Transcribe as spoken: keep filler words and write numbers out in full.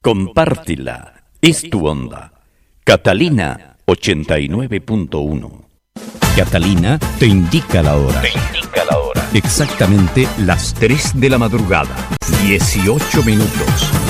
Compártela, es tu onda. Catalina ochenta y nueve punto uno. Catalina te indica la hora. Te indica la hora. Exactamente las tres de la madrugada, dieciocho minutos.